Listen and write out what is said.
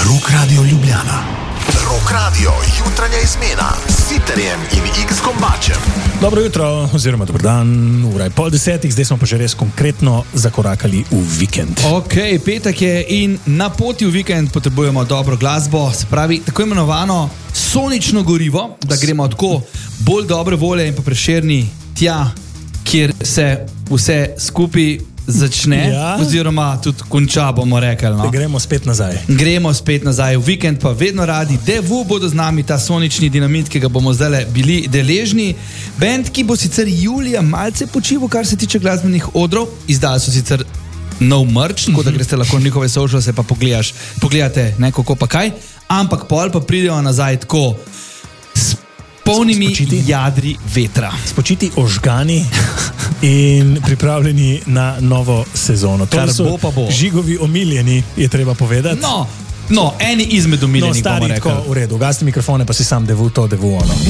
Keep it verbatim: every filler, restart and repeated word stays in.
Rock Radio Ljubljana. Rock Radio, jutranja izmena s Siterjem in X-Kombačem. Dobro jutro, oziroma dober dan, ura je pol desetih, zdaj smo pa že res konkretno zakorakali v vikend. Ok, petek je in na poti v vikend potrebujemo dobro glasbo, se pravi tako imenovano sonično gorivo, da gremo tako bolj dobre volje in pa Prešerni tja, kjer se vse skupaj začne, ja. Oziroma tudi konča, bomo rekli. No? Gremo spet nazaj. Gremo spet nazaj v vikend, pa vedno radi. Devu bodo z nami ta sonični dinamit, ki ga bomo zdaj bili deležni. Band, ki bo sicer julija malce počival, kar se tiče glasbenih odrov, izdali so sicer nov merch, tako da greste lahko njihove socialse pa pogledaš, pogledate ne, kako pa kaj, ampak pol pa pridejo nazaj tako s polnimi spočiti, jadri vetra. Spočiti, ožgani in pripravljeni na novo sezono. Kar bo pa bo. Žigovi omiljeni, je treba povedati. No, no eni izmed omiljenih, no, stari, bomo rekli. Tako, v redu, gasni mikrofone, pa si sam devu to, devu ono.